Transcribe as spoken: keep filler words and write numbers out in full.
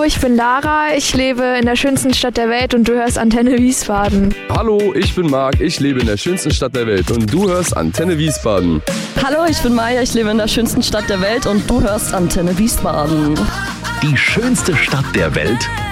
ich bin Lara, ich lebe in der schönsten Stadt der Welt und du hörst Antenne Wiesbaden. Hallo, ich bin Marc, ich lebe in der schönsten Stadt der Welt und du hörst Antenne Wiesbaden. Hallo, ich bin Maja, ich lebe in der schönsten Stadt der Welt und du hörst Antenne Wiesbaden. Die schönste Stadt der Welt